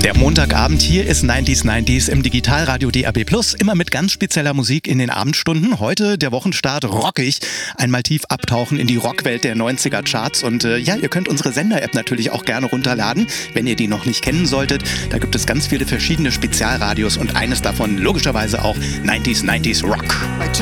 Der Montagabend hier ist 90s im Digitalradio DAB+, immer mit ganz spezieller Musik in den Abendstunden. Heute der Wochenstart rockig, einmal tief abtauchen in die Rockwelt der 90er Charts. Und ja, ihr könnt unsere Sender-App natürlich auch gerne runterladen, wenn ihr die noch nicht kennen solltet. Da gibt es ganz viele verschiedene Spezialradios und eines davon logischerweise auch 90s Rock.